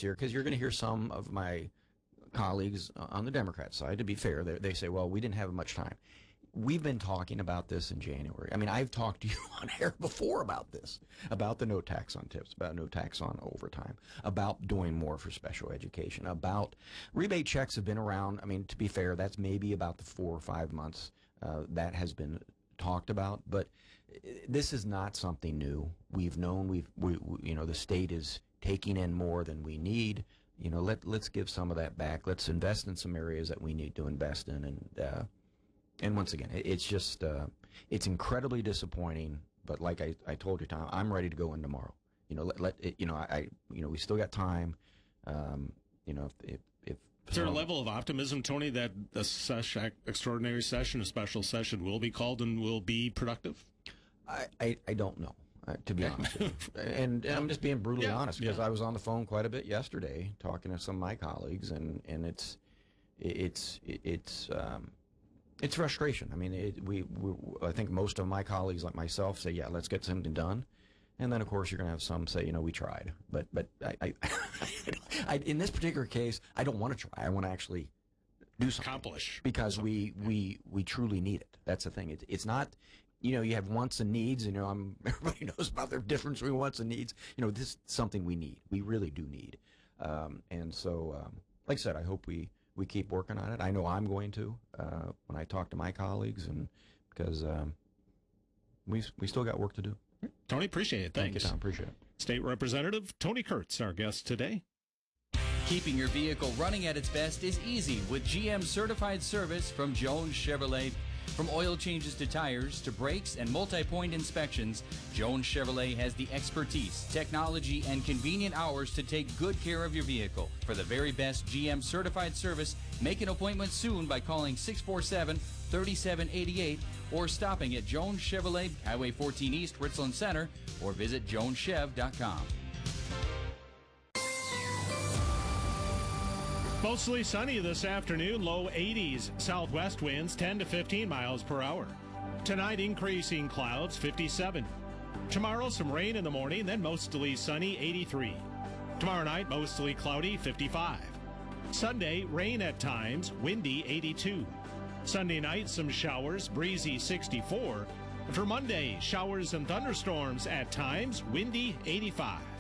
here, because you're going to hear some of my colleagues on the Democrat side, to be fair, they say, well, we didn't have much time. We've been talking about this in January. I mean, I've talked to you on air before about this, about the no tax on tips, about no tax on overtime, about doing more for special education, about rebate checks have been around. I mean, to be fair, that's maybe about the 4 or 5 months that has been talked about, but this is not something new. We've known the state is taking in more than we need. Let's give some of that back. Let's invest in some areas that we need to invest in, and once again, it's just it's incredibly disappointing. But like I told you, Tom, I'm ready to go in tomorrow. We still got time. If is there a level of optimism, Tony, that the extraordinary session, a special session, will be called and will be productive? I don't know, to be honest with you. And I'm just being brutally honest, because I was on the phone quite a bit yesterday talking to some of my colleagues, and it's frustration. I mean, I think most of my colleagues, like myself, say, yeah, let's get something done. And then, of course, you're going to have some say, we tried. But I in this particular case, I don't want to try. I want to actually do something. Accomplish. Because we truly need it. That's the thing. It's not, you have wants and needs. Everybody knows about their difference between wants and needs. This is something we need. We really do need. And so, like I said, I hope we keep working on it. I know I'm going to when I talk to my colleagues, and because we still got work to do. Tony, appreciate it. Thanks. Thank you, Tom. Appreciate it. State Representative Tony Kurtz, our guest today. Keeping your vehicle running at its best is easy with GM certified service from Jones Chevrolet. From oil changes to tires to brakes and multi-point inspections, Jones Chevrolet has the expertise, technology, and convenient hours to take good care of your vehicle. For the very best GM certified service, make an appointment soon by calling 647-3788 or stopping at Jones Chevrolet, Highway 14 East, Richland Center, or visit joneschev.com. Mostly sunny this afternoon, low 80s. Southwest winds 10 to 15 miles per hour. Tonight, increasing clouds, 57. Tomorrow, some rain in the morning, then mostly sunny, 83. Tomorrow night, mostly cloudy, 55. Sunday, rain at times, windy, 82. Sunday night, some showers, breezy, 64. For Monday, showers and thunderstorms at times, windy, 85.